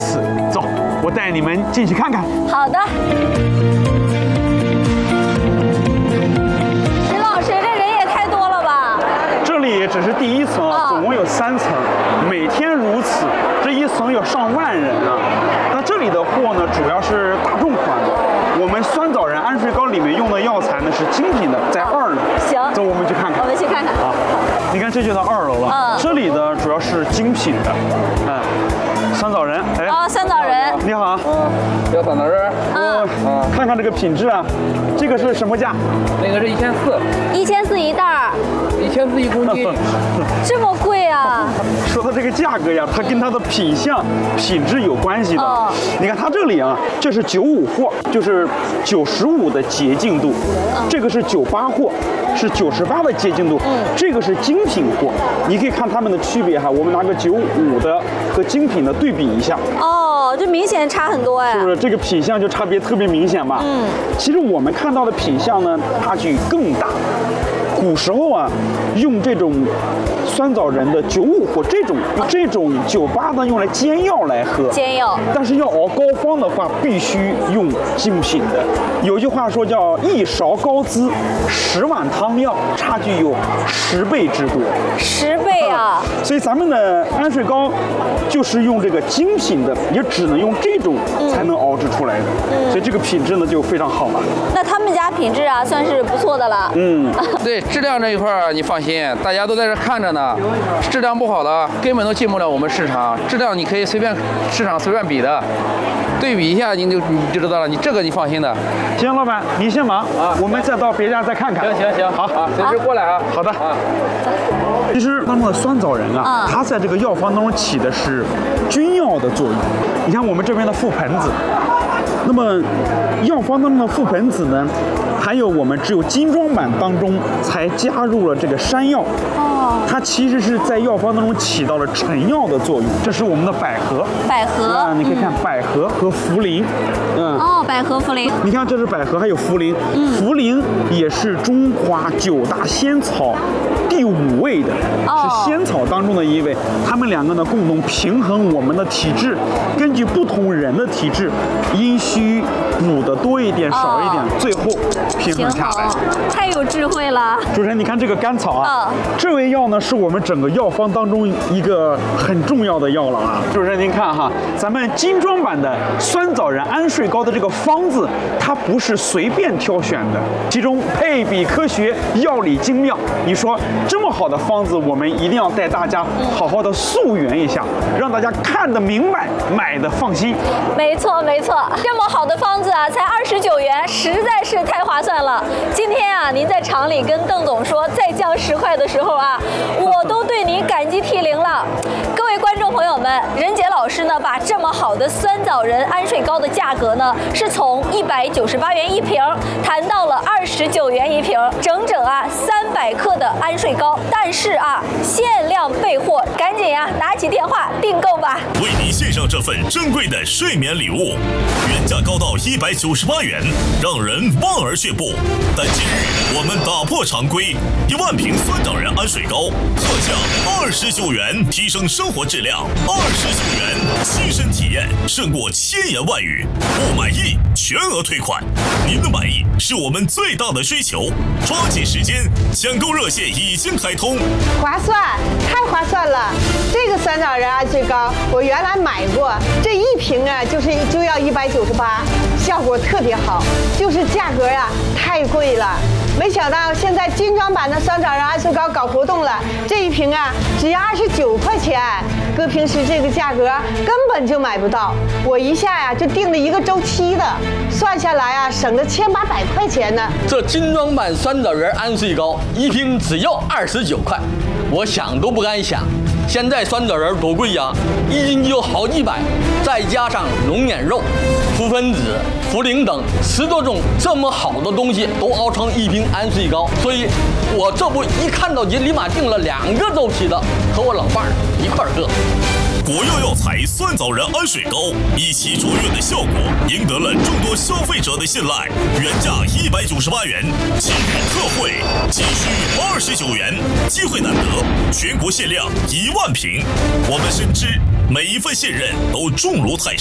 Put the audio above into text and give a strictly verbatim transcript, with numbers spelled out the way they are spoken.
走，我带你们进去看看。 好的。石老师，这人也太多了吧？ 这里只是第一层啊，总共有三层，每天如此，这一层有上万人啊。那这里的货呢，主要是大众款的。我们酸枣仁安睡膏里面用的药材呢是精品的，在二楼。 行， 走，我们去看看。 我们去看看。 好，你看这就到二楼了。 嗯， 这里的主要是精品的，嗯，酸枣仁。哎， 哦，酸枣仁。 你好。 嗯，要酸枣仁。 嗯， 嗯，看看这个品质啊，这个是什么价？ 那个是一千四。 一千四一袋儿。 一千四一公斤。 这么贵啊？ 说它这个价格呀，它跟它的品相、品质有关系的。 哦， 你看它这里啊，这是九五货，就是九十五的洁净度；这个是九八货，是九十八的洁净度。嗯，这个是精品货。你可以看它们的区别哈。我们拿个九五的和精品的对比一下。 哦，这明显差很多哎。 是不是这个品相就差别特别明显吧？ 嗯， 其实我们看到的品相呢，差距更大。古时候啊，用这种酸枣仁的九五或这种这种九八呢，用来煎药来喝。 煎药。但是要熬膏方的话，必须用精品的。有句话说叫一勺膏滋，十碗汤药，差距有十倍之多。 十倍啊！ 所以咱们的安睡膏就是用这个精品的，也只能用这种才能熬制出来的。嗯，所以这个品质呢就非常好了。 那他们家品质啊，算是不错的了。 嗯， 对。质量这一块你放心，大家都在这看着呢。质量不好的根本都进不了我们市场。质量你可以随便市场随便比的，对比一下你就你就知道了。你这个你放心的。 行，老板你先忙啊，我们再到别家再看看。 行行行，好啊，随时过来啊。 好的。啊。其实当中的酸枣仁啊，它在这个药方当中起的是君药的作用。你看我们这边的覆盆子。那么，药方当中的覆盆子呢，还有我们只有精装版当中才加入了这个山药。哦，它其实是在药方当中起到了成药的作用。这是我们的百合。 百合啊，你可以看百合和茯苓。 嗯。哦，百合茯苓。 你看，这是百合，还有茯苓。嗯。茯苓也是中华九大仙草第五位的， 哦、 是仙草当中的一位。它们两个呢，共同平衡我们的体质，根据不同人的体质，阴虚补的多一点，少一点，哦、最后平衡下来。 太有智慧了。 主持人，你看这个甘草啊，哦、这味药呢是我们整个药方当中一个很重要的药了啊。主持人，您看哈，咱们精装版的酸枣仁安睡膏的这个方子，它不是随便挑选的，其中配比科学，药理精妙。你说这么好的方子，我们一定要带大家好好的溯源一下，让大家看得明白，买的放心。 没错没错，这么好的方子啊，才二十九元，实在是太划算了。今天啊，您在厂里跟邓总说再降十块的时候啊，我都对您感激涕零了。各位观众朋友们，任杰老师呢，把这么好的酸枣仁安睡膏的价格呢，是从一百九十八元一瓶谈到了二十九元一瓶，整整啊三百克的安睡膏。但是啊，限量备货，赶紧啊拿起电话订购吧。 为您献上这份珍贵的睡眠礼物，原价高到一百九十八元，让人望而却步。但今日我们打破常规，一万瓶酸枣仁安睡膏特价二十九元，提升生活质量。二十九元，亲身体验胜过千言万语。不满意全额退款，您的满意是我们最大的追求。抓紧时间，抢购热线已经开通。 划算，太划算了！这个酸枣仁安睡膏我原来买过，这一瓶啊就是就要一百九十八，效果特别好，就是价格呀、啊、太贵了。没想到现在精装版的酸枣仁安睡膏搞活动了，这一瓶啊只要二十九块钱，搁平时这个价格根本就买不到。我一下呀、啊、就订了一个周期的，算下来啊省了千八百块钱呢。 这精装版酸枣仁安睡膏一瓶只要二十九块，我想都不敢想。现在酸枣仁多贵呀，一斤就好几百，再加上龙眼肉、覆盆子、茯苓等十多种这么好的东西都熬成一瓶安睡膏，所以我这不一看到就立马订了两个周期的，和我老伴儿一块儿喝。 国药药材酸枣仁安水膏，一起卓越的效果赢得了众多消费者的信赖。原价一百九十八元，今日特惠仅需二十九元，机会难得，全国限量一万瓶。我们深知每一份信任都重如泰山。